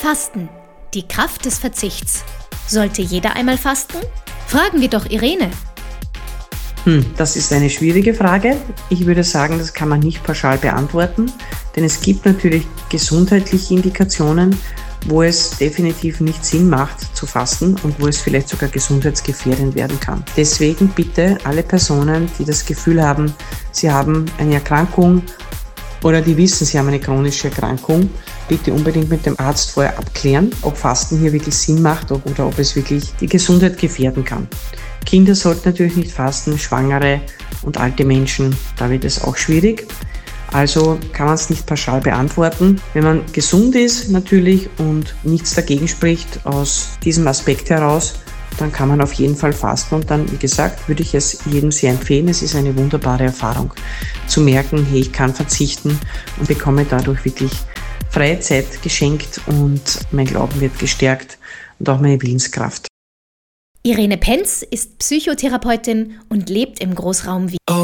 Fasten, die Kraft des Verzichts. Sollte jeder einmal fasten? Fragen wir doch Irene. Das ist eine schwierige Frage. Ich würde sagen, das kann man nicht pauschal beantworten, denn es gibt natürlich gesundheitliche Indikationen, wo es definitiv nicht Sinn macht zu fasten und wo es vielleicht sogar gesundheitsgefährdend werden kann. Deswegen bitte alle Personen, die das Gefühl haben, sie haben eine Erkrankung oder die wissen, sie haben eine chronische Erkrankung, bitte unbedingt mit dem Arzt vorher abklären, ob Fasten hier wirklich Sinn macht oder ob es wirklich die Gesundheit gefährden kann. Kinder sollten natürlich nicht fasten, Schwangere und alte Menschen, da wird es auch schwierig. Also kann man es nicht pauschal beantworten. Wenn man gesund ist natürlich und nichts dagegen spricht aus diesem Aspekt heraus, dann kann man auf jeden Fall fasten und dann, wie gesagt, würde ich es jedem sehr empfehlen. Es ist eine wunderbare Erfahrung zu merken, hey, ich kann verzichten und bekomme dadurch wirklich freie Zeit geschenkt und mein Glauben wird gestärkt und auch meine Willenskraft. Irene Penz ist Psychotherapeutin und lebt im Großraum Wien.